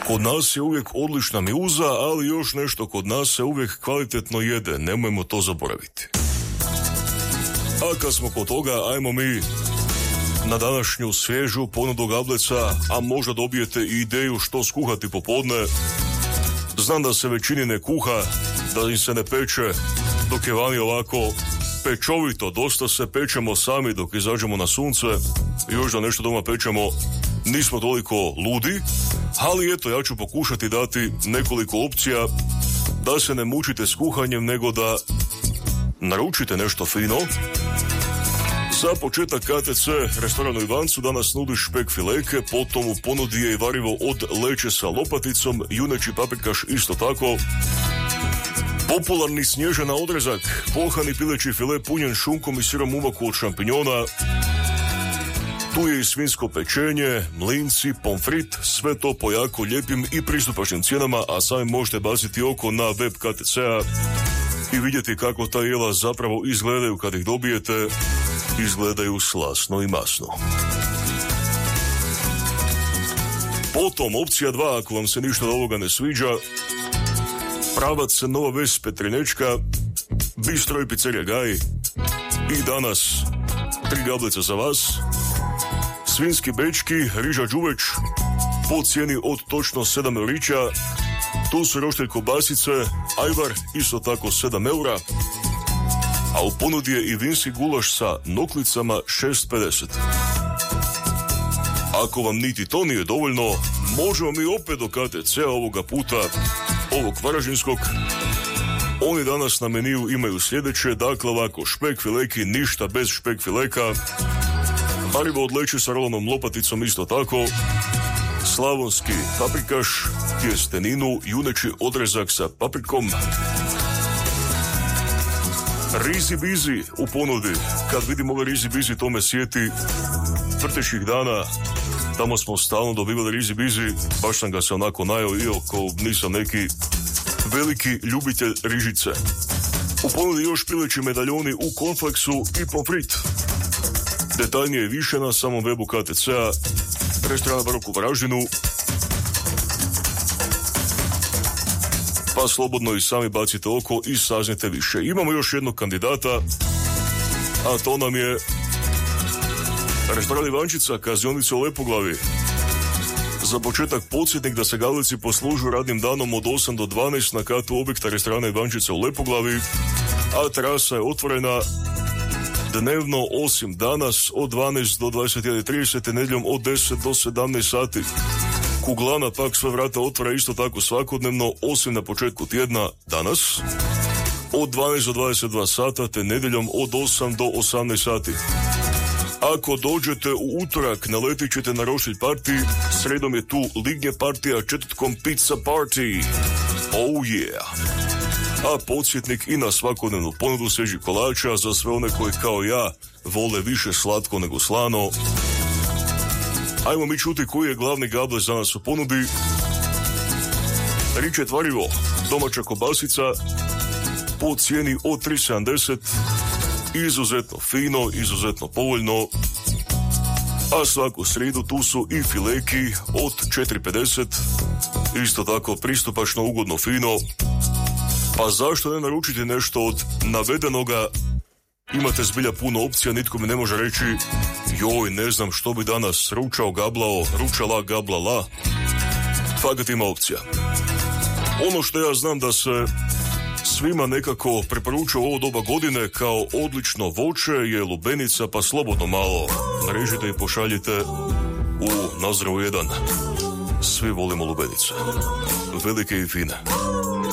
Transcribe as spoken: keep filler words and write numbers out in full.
Kod nas je uvijek odlična mjuza, ali još nešto, kod nas se uvijek kvalitetno jede, nemojmo to zaboraviti. A kad smo kod toga, ajmo mi na današnju svježu ponudu gableca, a možda dobijete i ideju što skuhati popodne. Znam da se većini ne kuha, da im se ne peče, dok je vani ovako pečovito, dosta se pečemo sami dok izađemo na sunce, još da nešto doma pečemo, nismo toliko ludi, ali eto, ja ću pokušati dati nekoliko opcija da se ne mučite s kuhanjem, nego da naručite nešto fino. Za početak K T C restoranu Ivancu danas nudi špek fileke, potom u ponudi je i varivo od leće sa lopaticom, juneći paprikaš isto tako. Popularni snježana odrezak, pohani pileći file punjen šunkom i sirom umaku od šampinjona. Tu je i svinjsko pečenje, mlinci, pomfrit, sve to po jako lijepim i pristupačnim cijenama, a sami možete baciti oko na web K T C-a i vidjeti kako ta jela zapravo izgledaju kad ih dobijete. Izgledaju slasno i masno. Potom opcija dva, ako vam se ništa od ovoga ne sviđa, pravac Nova Ves Petrinečka, bistro i pizzerija Gaj, i danas tri gablice za vas, svinski bečki, riža đuveć, po cijeni od točno sedam eurića, tu su roštelj kobasice, ajvar, isto tako sedam eura, a u ponudi je i vinski gulaš sa noklicama šest pedeset. Ako vam niti to nije dovoljno, možemo mi opet do K T C-a ovoga puta, ovog varaždinskog. Oni danas na meniju imaju sljedeće, dakle ovako, špek fileki, ništa bez špek fileka, varivo od leće sa rolanom lopaticom isto tako, slavonski paprikaš, tjesteninu, juneći odrezak sa paprikom, rizi bizi u ponudi. Kad vidim ove rizi bizi, to me sjeti vrtećih dana, tamo smo stalno dobivali rizi bizi, baš sam ga se onako najao, iako nisam neki veliki ljubitelj rižice. U ponudi još pileći medaljoni u konfleksu i pomfrit. Detaljnije je više na samom webu K T C-a, restorana Barok u Varaždinu, pa slobodno i sami bacite oko i saznajte više. Imamo još jednog kandidata, a to nam je restoran Ivančica, kaznionica u Lepoglavi. Za početak podsjetnik da se gablici poslužuju radnim danom od osam do dvanaest na katu objekta restorana Ivančica u Lepoglavi, a terasa je otvorena dnevno osim danas od dvanaest do dvadeset jedan i trideset, nedjeljom od deset do sedamnaest sati. Kuglana pak sve vrata otvara isto tako svakodnevno, osim na početku tjedna danas od dvanaest do dvadeset dva sata, te nedjeljom od osam do osamnaest sati. Ako dođete u utorak, naletit ćete na roštilj party, sredom je tu lignje partija, četvrtkom pizza party. Oh yeah! A podsjetnik i na svakodnevnu ponudu svježih kolača za sve one koji kao ja vole više slatko nego slano. Ajmo mi čuti koji je glavni gablec za nas u ponudi. Ričet varivo, domaća kobasica, po cijeni od tri sedamdeset, izuzetno fino, izuzetno povoljno. A svaku srijedu tu su i fileki od četiri pedeset, isto tako pristupačno, ugodno, fino. Pa zašto ne naručiti nešto od navedenoga? Imate zbilja puno opcija, nitko mi ne može reći joj, ne znam što bi danas ručao, gablao, ručala, gablala. Fakat ima opcija. Ono što ja znam da se svima nekako preporučuje u ovo doba godine kao odlično voće je lubenica, pa slobodno malo narežite i pošaljite u Nazdravu jedan. Svi volimo lubenice. Velike i fine.